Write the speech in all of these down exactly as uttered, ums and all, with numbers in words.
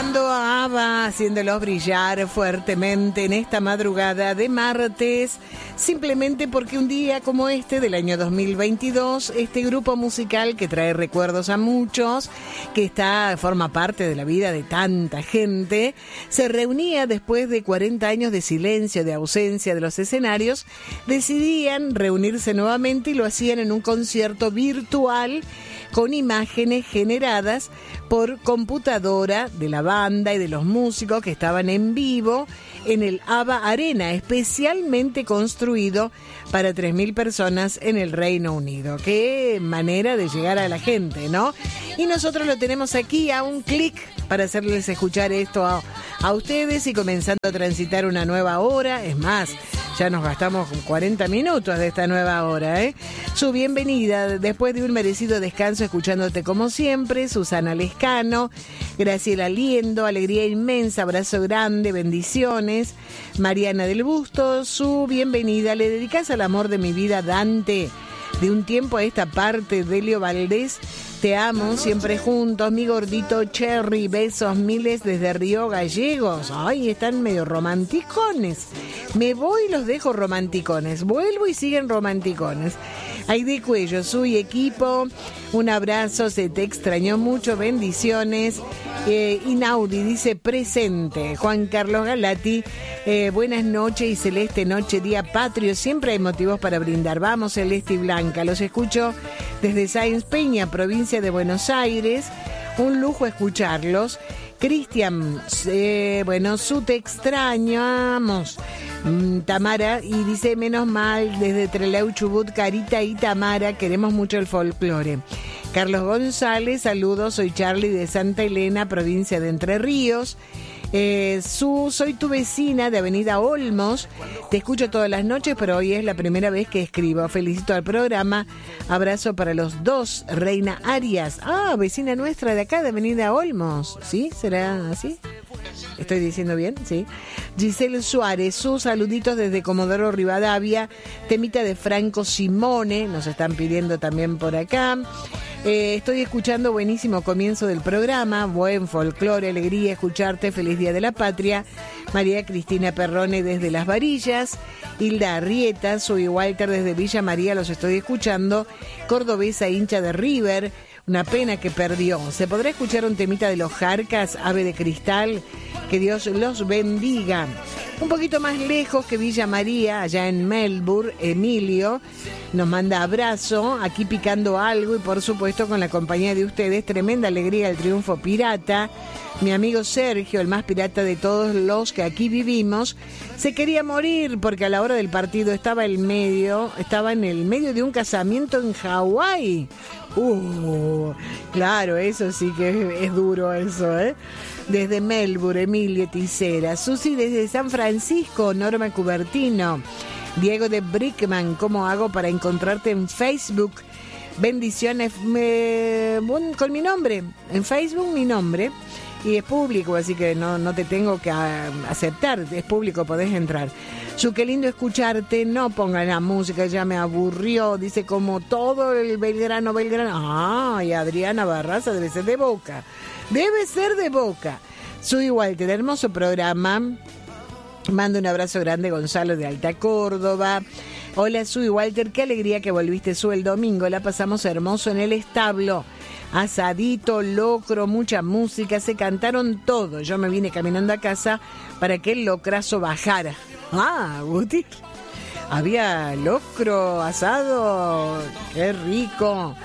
escuchando a ABBA, haciéndolos brillar fuertemente en esta madrugada de martes, simplemente porque un día como este del año dos mil veintidós, este grupo musical que trae recuerdos a muchos, que está forma parte de la vida de tanta gente, se reunía después de cuarenta años de silencio, de ausencia de los escenarios, decidían reunirse nuevamente y lo hacían en un concierto virtual con imágenes generadas por computadora de la banda y de los músicos que estaban en vivo en el ABBA Arena, especialmente construido para tres mil personas en el Reino Unido. Qué manera de llegar a la gente, ¿no? Y nosotros lo tenemos aquí a un clic para hacerles escuchar esto a, a ustedes y comenzando a transitar una nueva hora. Es más, ya nos gastamos cuarenta minutos de esta nueva hora, ¿eh? Su bienvenida, después de un merecido descanso escuchándote como siempre, Susana Lescano, Graciela Liendo, alegría inmensa, abrazo grande, bendiciones. Mariana del Busto, su bienvenida, le dedicas al amor de mi vida, Dante. De un tiempo a esta parte, Delio Valdés, te amo, siempre juntos, mi gordito Cherry, besos miles desde Río Gallegos. Ay, están medio romanticones. Me voy y los dejo romanticones. Vuelvo y siguen romanticones. Aide Cuello, su equipo, un abrazo, se te extrañó mucho, bendiciones. Eh, Inaudi dice presente. Juan Carlos Galati, eh, buenas noches y celeste noche, día patrio. Siempre hay motivos para brindar. Vamos, Celeste y Blanca. Los escucho desde Sáenz Peña, provincia de Buenos Aires. Un lujo escucharlos. Cristian, eh, bueno, su te extrañamos. Mm, Tamara, y dice, menos mal, desde Trelew, Chubut, Carita y Tamara, queremos mucho el folclore. Carlos González, saludos, soy Charlie de Santa Elena, provincia de Entre Ríos. Eh, su, soy tu vecina de Avenida Olmos, te escucho todas las noches, pero hoy es la primera vez que escribo. Felicito al programa, abrazo para los dos. Reina Arias, ah, vecina nuestra de acá de Avenida Olmos, ¿sí? ¿Será así? ¿Estoy diciendo bien? Sí. Giselle Suárez, sus saluditos desde Comodoro Rivadavia, temita de Franco Simone, nos están pidiendo también por acá. Eh, estoy escuchando buenísimo comienzo del programa, buen folclore, alegría escucharte, feliz Día de la Patria. María Cristina Perrone desde Las Varillas, Hilda Arrieta, soy Walter desde Villa María, los estoy escuchando. Cordobesa, hincha de River, una pena que perdió. ¿Se podrá escuchar un temita de los Jarcas, Ave de Cristal? Que Dios los bendiga. Un poquito más lejos que Villa María, allá en Melbourne, Emilio nos manda abrazo, aquí picando algo y por supuesto con la compañía de ustedes, tremenda alegría el triunfo pirata. Mi amigo Sergio, el más pirata de todos los que aquí vivimos, se quería morir porque a la hora del partido estaba el medio, estaba en el medio de un casamiento en Hawái. Uh, claro, eso sí que es, es duro eso, ¿eh? Desde Melbourne, Emilio Ticera. Susi desde San Francisco, Norma Cubertino. Diego de Brickman, ¿cómo hago para encontrarte en Facebook? Bendiciones, me, con mi nombre, en Facebook mi nombre, y es público, así que no, no te tengo que aceptar, es público, podés entrar. Su, qué lindo escucharte, no pongan la música, ya me aburrió, dice como todo el Belgrano, Belgrano. Ah, y Adriana Barraza debe ser de Boca, debe ser de Boca. Soy Walter, hermoso programa. Mando un abrazo grande, Gonzalo de Alta Córdoba. Hola, soy Walter, qué alegría que volviste Su el domingo, la pasamos hermoso en el establo. Asadito, locro, mucha música, se cantaron todo. Yo me vine caminando a casa para que el locrazo bajara. Ah, Guti, había locro, asado, qué rico.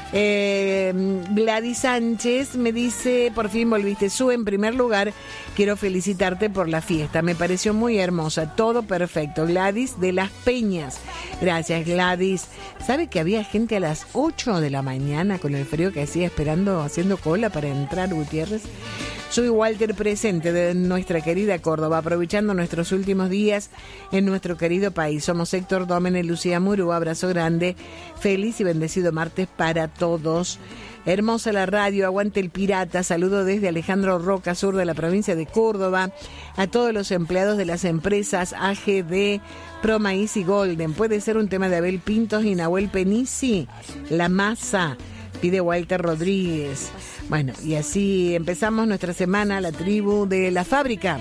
Eh, Gladys Sánchez me dice, por fin volviste Su, en primer lugar quiero felicitarte por la fiesta, me pareció muy hermosa, todo perfecto. Gladys de Las Peñas, gracias Gladys. ¿Sabe que había gente a las ocho de la mañana con el frío que hacía esperando, haciendo cola para entrar, Gutiérrez? Soy Walter, presente de nuestra querida Córdoba, aprovechando nuestros últimos días en nuestro querido país. Somos Héctor Dómenes, Lucía Murú, abrazo grande, feliz y bendecido martes para todos. Hermosa la radio, aguante el pirata, saludo desde Alejandro Roca, sur de la provincia de Córdoba, a todos los empleados de las empresas A G D, Pro Maíz y Golden. Puede ser un tema de Abel Pintos y Nahuel Penisi, La Masa. pide Walter Rodríguez. Bueno, y así empezamos nuestra semana, la tribu de la fábrica.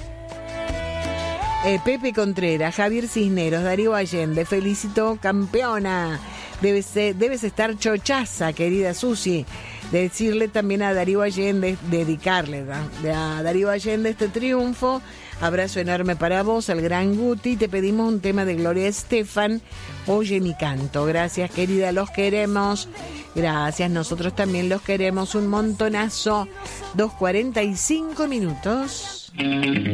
Eh, Pepe Contreras, Javier Cisneros, Darío Allende, felicito campeona. Debes, debes estar chochaza, querida Susi. Decirle también a Darío Allende, dedicarle a Darío Allende este triunfo. Abrazo enorme para vos, al gran Guti. Te pedimos un tema de Gloria Estefan, Oye mi canto. Gracias, querida, los queremos. Gracias, nosotros también los queremos un montonazo. dos cuarenta y cinco minutos.